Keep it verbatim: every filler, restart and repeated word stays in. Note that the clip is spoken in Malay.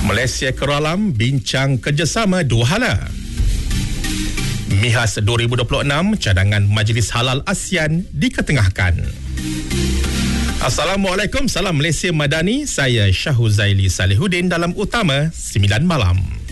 Malaysia Keralam bincang kerjasama dua hala. MIHAS dua ribu dua puluh enam cadangan Majlis Halal ASEAN diketengahkan. Assalamualaikum, salam Malaysia Madani. Saya Syahuzaili Salihuddin dalam Utama sembilan Malam.